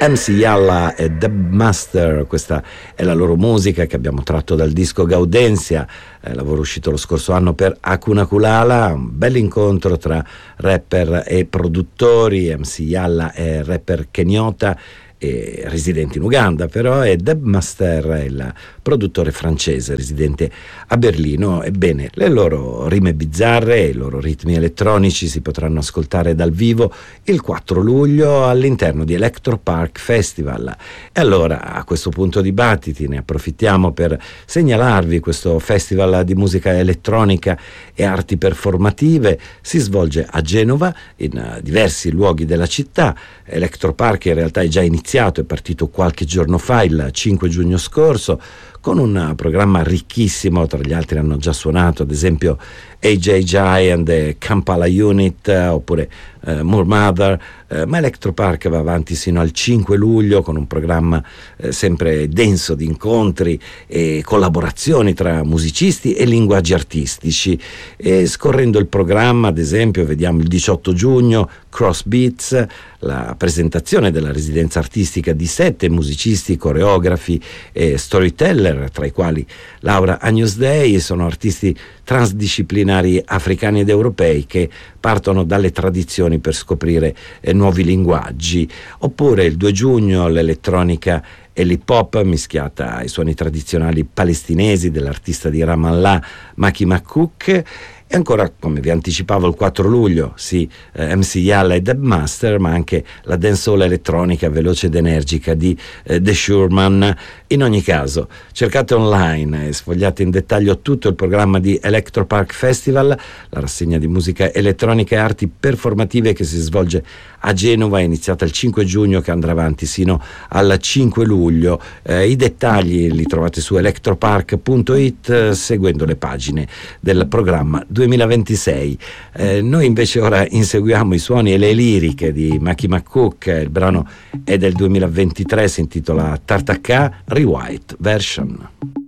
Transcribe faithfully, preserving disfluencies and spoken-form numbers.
M C Yalla e Dubmaster, questa è la loro musica che abbiamo tratto dal disco Gaudensia, eh, lavoro uscito lo scorso anno per Hakuna Kulala, un bel incontro tra rapper e produttori. M C Yalla è rapper kenyota e residente in Uganda, però è Dubmaster, è il produttore francese residente a Berlino. Ebbene, le loro rime bizzarre e i loro ritmi elettronici si potranno ascoltare dal vivo il quattro luglio all'interno di Electropark Festival. E allora, a questo punto di battiti, ne approfittiamo per segnalarvi questo festival di musica elettronica e arti performative. Si svolge a Genova, in diversi luoghi della città. Electropark in realtà è già iniziato, è partito qualche giorno fa, il cinque giugno scorso, con un programma ricchissimo. Tra gli altri hanno già suonato ad esempio A J Giant e Kampala Unit, oppure eh, Moore Mother, eh, ma Electropark va avanti sino al cinque luglio con un programma eh, sempre denso di incontri e collaborazioni tra musicisti e linguaggi artistici. E scorrendo il programma, ad esempio, vediamo il diciotto giugno Cross Beats, la presentazione della residenza artistica di sette musicisti, coreografi e storyteller, tra i quali Laura Agnus Dei. Sono artisti transdisciplinari africani ed europei che partono dalle tradizioni per scoprire eh, nuovi linguaggi. Oppure il due giugno l'elettronica e l'hip hop mischiata ai suoni tradizionali palestinesi dell'artista di Ramallah Maki Makkouk. E ancora, come vi anticipavo, il quattro luglio, sì, eh, M C Yalla e Dubmaster, ma anche la dancehall elettronica veloce ed energica di eh, The Sureman. In ogni caso, cercate online e sfogliate in dettaglio tutto il programma di Electropark Festival, la rassegna di musica elettronica e arti performative che si svolge a Genova, è iniziata il cinque giugno, che andrà avanti sino al cinque luglio. Eh, I dettagli li trovate su electropark punto it eh, seguendo le pagine del programma duemilaventisei. Eh, noi invece ora inseguiamo i suoni e le liriche di Maki Makkouk. Il brano è del duemilaventitré, si intitola Tartaka Rewrite Version.